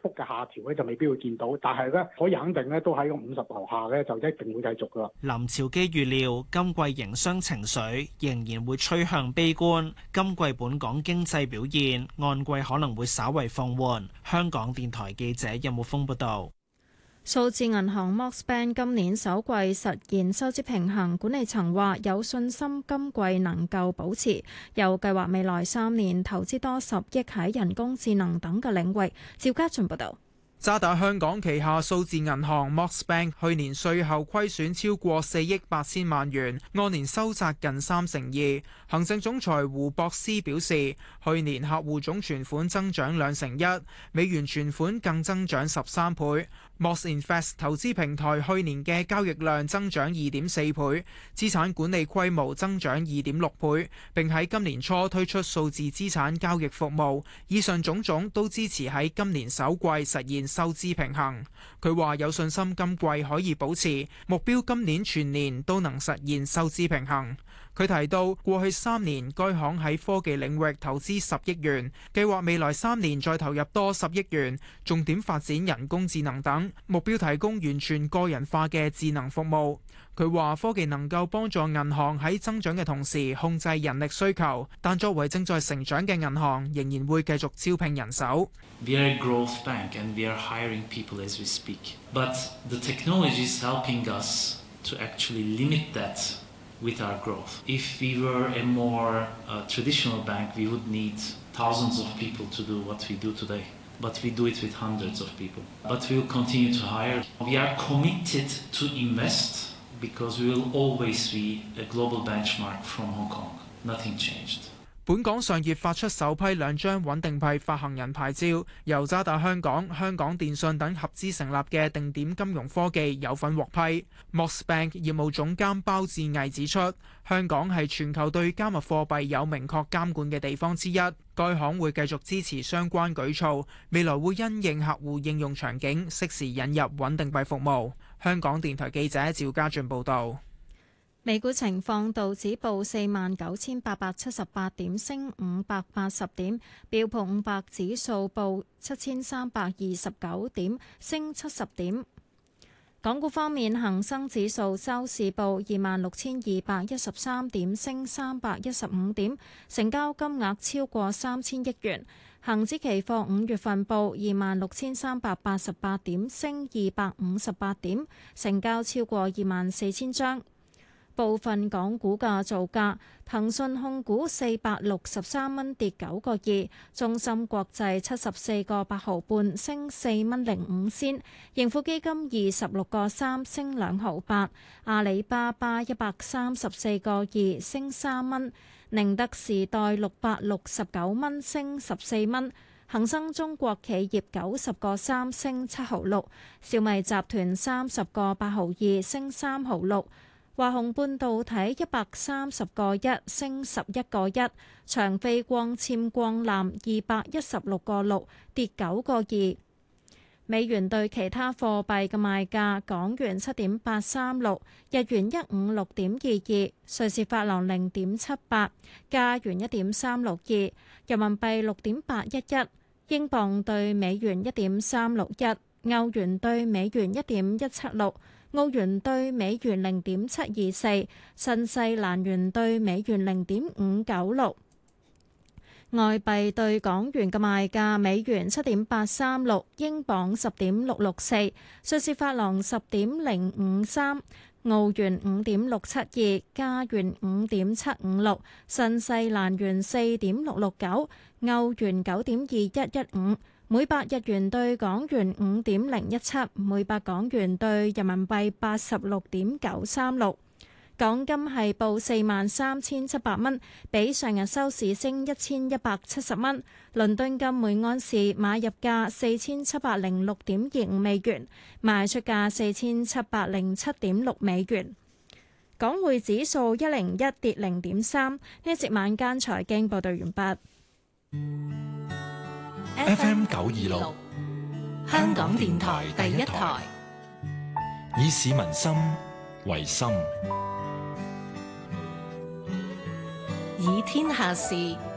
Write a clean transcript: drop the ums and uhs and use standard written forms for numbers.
幅嘅下調咧，就未必會見到。但係咧，可以肯定咧，都喺個50樓下咧，就一定會繼續噶。 林朝基預料今季營商情緒仍然會趨向悲觀，今季本港經濟表現按季可能會稍為放緩。香港電台記者任木峰報道。 數字銀行 Mox Bank 今年首季實現收支平衡，管理層話有信心今季能夠保持，又計劃未來3年投資多10億喺人工智能等嘅領域。趙家俊報道。 渣打香港旗下數字銀行 Mox Bank 去年稅後虧損超過4億8千萬元，按年收窄近32%。行政總裁胡博斯表示，去年客戶總存款增長2成1，美元存款更增長13倍。Mox Invest 投資平台去年嘅交易量增長2.4倍，資產管理規模增長2.6倍，並喺今年初推出數字資產交易服務。以上種種都支持喺今年首季實現收支平衡。佢話有信心今季可以保持目標，今年全年都能實現收支平衡。佢提到過去3年該行喺科技領域投資10億元，計劃未來3年再投入多10億元，重點發展人工智能等，目標提供完全個人化嘅智能服務。佢話科技能夠幫助銀行喺增長嘅同時控制人力需求，但作為正在成長嘅銀行，仍然會繼續招聘人手。 We are a growth bank and we are hiring people as we speak. But the technology is helping us to actually limit that with our growth. If we were a more traditional bank, we would need thousands of people to do what we do today. But we do it with hundreds of people. But we will continue to hire. We are committed to invest because we will always be a global benchmark from Hong Kong. Nothing changed. 本港上月發出首批2張穩定幣發行人牌照，由渣打香港、香港電訊等合資成立嘅定點金融科技有份獲批。Mox Bank 業務總監包志毅指出，香港係全球對加密貨幣有明確監管嘅地方之一，該行會繼續支持相關舉措，未來會因應客戶應用場景，適時引入穩定幣服務。香港電台記者趙家俊報導。 美股情況，道指報49,878點，升580點；標普500指數報7,329點，升70點。港股方面，恒生指數收市報26,213點，升315點，成交金額超過3000億元。恒指期貨5月份報26,388點，升258點，成交超過24000張。部分港股嘅造價：騰訊控股463蚊跌9個2，中芯國際74個8毫半升4蚊05仙，盈富基金26個3升2毫8，阿里巴巴134個2升3蚊，寧德時代669蚊升14蚊，恒生中國企業90個3升7毫6，小米集團30個8毫2升3毫6。華虹半導體130個1升11個1，長飛光纖光纜216個6跌9個2。美元對其他貨幣嘅賣價：港元7.836，日元156.22，瑞士法郎0.78，加元1.362，人民幣6.811，英鎊對美元1.361，歐元對美元1.176。澳元兌美元0.724，新西蘭元兌美元0.596。外幣對港元嘅賣價：美元7.836，英鎊10.664，瑞士法郎10.053，澳元5.672，加元5.756，新西蘭元4.669，歐元9.2115。每百日元對港元5.017，每百港元對人民幣86.936。港金係報43,700蚊，比上日收市升1170蚊。倫敦金每安士買入價4706.25美元，賣出價4707.6美元。港匯指數101跌0.3。呢一節晚間財經報道完畢。 FM 926，香港電台第一台，以市民心為心， 以天下事